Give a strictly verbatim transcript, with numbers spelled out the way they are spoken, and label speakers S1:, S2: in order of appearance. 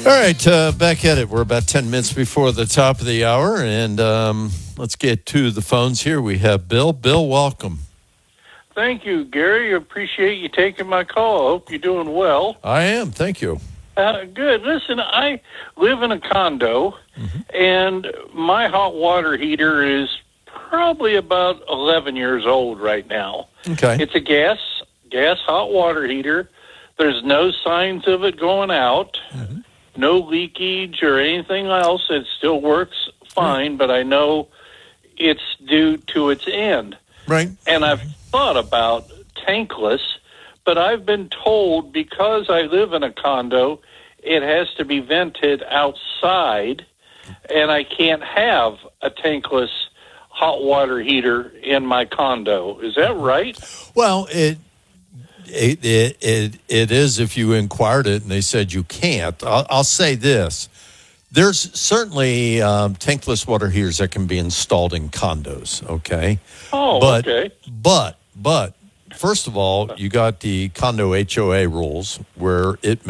S1: All right, uh, back at it. We're about ten minutes before the top of the hour, and um, let's get to the phones here. We have Bill. Bill, welcome.
S2: Thank you, Gary. Appreciate you taking my call. I hope you're doing well.
S1: I am. Thank you.
S2: Uh, good. Listen, I live in a condo, mm-hmm. and my hot water heater is probably about eleven years old right now.
S1: Okay.
S2: It's a gas gas hot water heater. There's no signs of it going out. Mm-hmm. No leakage or anything else. It still works fine, but I know it's due to its end.
S1: Right.
S2: And I've thought about tankless, but I've been told because I live in a condo, it has to be vented outside, and I can't have a tankless hot water heater in my condo. Is that right?
S1: Well, it It, it it it is if you inquired it and they said you can't. I'll, I'll say this. There's certainly um, tankless water heaters that can be installed in condos, okay?
S2: Oh,
S1: but,
S2: okay.
S1: But, but, first of all, you got the condo H O A rules where it